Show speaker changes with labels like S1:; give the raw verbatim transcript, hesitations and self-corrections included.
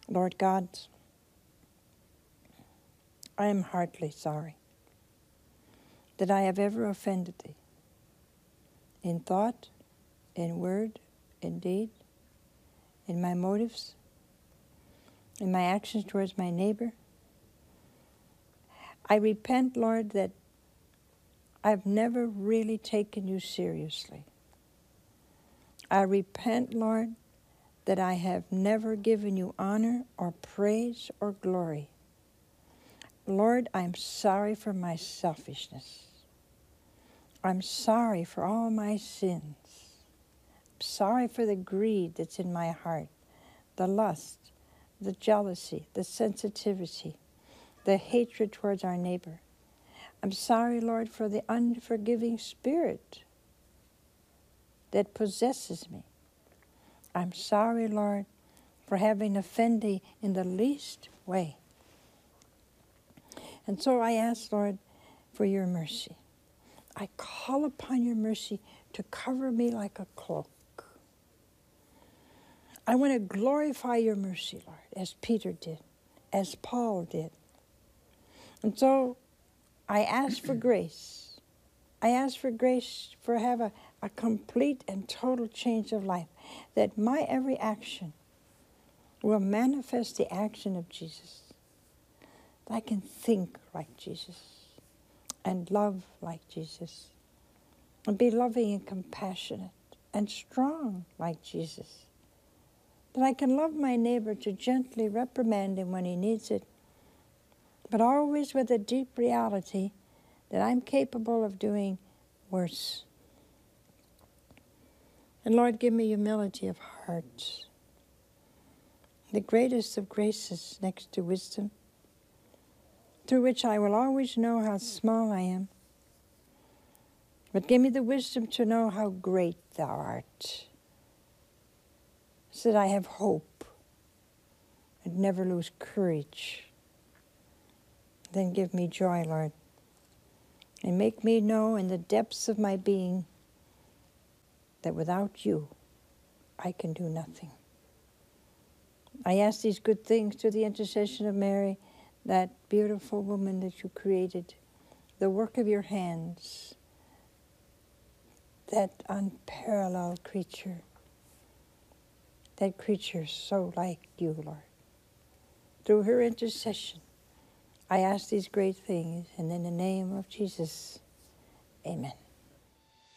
S1: Lord God, I am heartily sorry that I have ever offended thee in thought, in word, in deed, in my motives, in my actions towards my neighbor. I repent, Lord, that I've never really taken you seriously. I repent, Lord, that I have never given you honor or praise or glory. Lord, I'm sorry for my selfishness. I'm sorry for all my sins. I'm sorry for the greed that's in my heart, the lust, the jealousy, the sensitivity, the hatred towards our neighbor. I'm sorry, Lord, for the unforgiving spirit that possesses me. I'm sorry, Lord, for having offended thee in the least way. And so I ask, Lord, for your mercy. I call upon your mercy to cover me like a cloak. I want to glorify your mercy, Lord, as Peter did, as Paul did. And so I ask for grace. I ask for grace for have a, a complete and total change of life, that my every action will manifest the action of Jesus. That I can think like Jesus and love like Jesus and be loving and compassionate and strong like Jesus. That I can love my neighbor to gently reprimand him when he needs it, but always with a deep reality that I'm capable of doing worse. And Lord, give me humility of heart, the greatest of graces next to wisdom, through which I will always know how small I am. But give me the wisdom to know how great thou art, so that I have hope and never lose courage. Then give me joy, Lord, and make me know in the depths of my being that without you, I can do nothing. I ask these good things through the intercession of Mary, that beautiful woman that you created, the work of your hands, that unparalleled creature, that creature so like you, Lord. Through her intercession, I ask these great things, and in the name of Jesus, amen.